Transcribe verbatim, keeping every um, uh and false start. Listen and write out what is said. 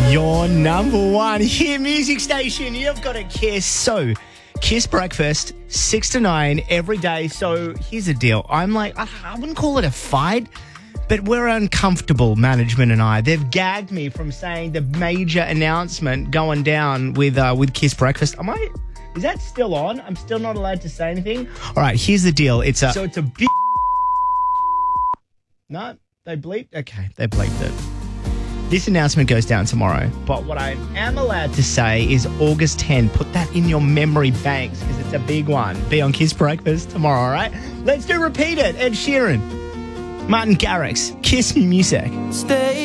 Your number one hit music station. You've got to Kiss. So, Kiss breakfast, six to nine every day. So, here's the deal. I'm like, I, I wouldn't call it a fight, but we're uncomfortable, management and I. They've gagged me from saying the major announcement going down with uh, with Kiss breakfast. Am I? Is that still on? I'm still not allowed to say anything? All right, here's the deal. It's a... So, it's a big... No, they bleeped? Okay, they bleeped it. This announcement goes down tomorrow, but what I am allowed to say is August tenth. Put that in your memory banks because it's a big one. Be on Kiss Breakfast tomorrow, all right? Let's do Repeat It. Ed Sheeran, Martin Garrix, Kiss Me Music. Stay